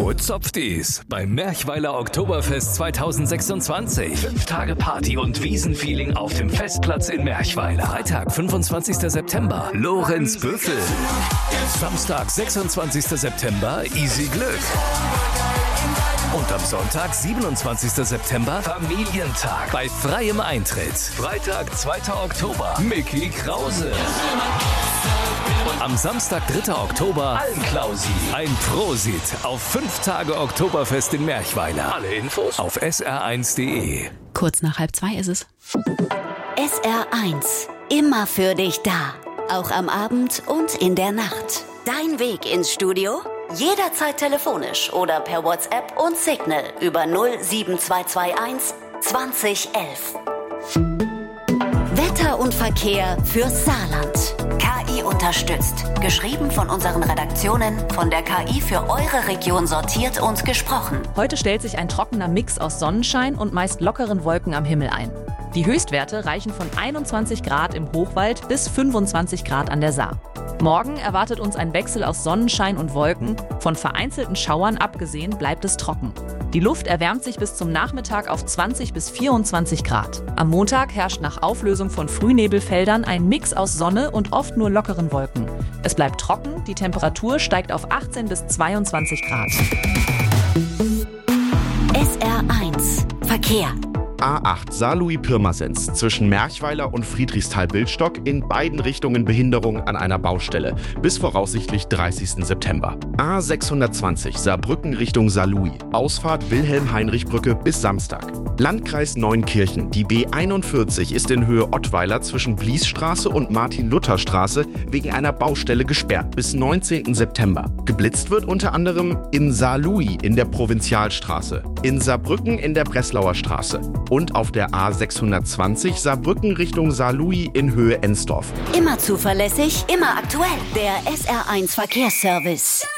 Wo zopft is? Beim Merchweiler Oktoberfest 2026. 5 Tage Party und Wiesenfeeling auf dem Festplatz in Merchweiler. Freitag, 25. September, Lorenz Büffel. Samstag, 26. September, Easy Glück. Und am Sonntag, 27. September, Familientag bei freiem Eintritt. Freitag, 2. Oktober, Mickey Krause. Und am Samstag, 3. Oktober, Almklausi. Ein Prosit auf 5 Tage Oktoberfest in Merchweiler. Alle Infos auf sr1.de. Kurz nach 1:30 ist es. SR1, immer für dich da. Auch am Abend und in der Nacht. Dein Weg ins Studio? Jederzeit telefonisch oder per WhatsApp und Signal über 07221 2011. Wetter und Verkehr fürs Saarland. KI unterstützt. Geschrieben von unseren Redaktionen, von der KI für eure Region sortiert und gesprochen. Heute stellt sich ein trockener Mix aus Sonnenschein und meist lockeren Wolken am Himmel ein. Die Höchstwerte reichen von 21 Grad im Hochwald bis 25 Grad an der Saar. Morgen erwartet uns ein Wechsel aus Sonnenschein und Wolken. Von vereinzelten Schauern abgesehen bleibt es trocken. Die Luft erwärmt sich bis zum Nachmittag auf 20 bis 24 Grad. Am Montag herrscht nach Auflösung von Frühnebelfeldern ein Mix aus Sonne und oft nur lockeren Wolken. Es bleibt trocken, die Temperatur steigt auf 18 bis 22 Grad. SR1 Verkehr. A8 Saarlouis-Pirmasens zwischen Merchweiler und Friedrichsthal-Bildstock in beiden Richtungen Behinderung an einer Baustelle bis voraussichtlich 30. September. A620 Saarbrücken Richtung Saarlouis, Ausfahrt Wilhelm-Heinrich-Brücke bis Samstag. Landkreis Neunkirchen, die B41 ist in Höhe Ottweiler zwischen Bliesstraße und Martin-Luther-Straße wegen einer Baustelle gesperrt bis 19. September. Geblitzt wird unter anderem in Saarlouis in der Provinzialstraße, in Saarbrücken in der Breslauer Straße und auf der A620 Saarbrücken Richtung Saarlouis in Höhe Ensdorf. Immer zuverlässig, immer aktuell. Der SR1 Verkehrsservice.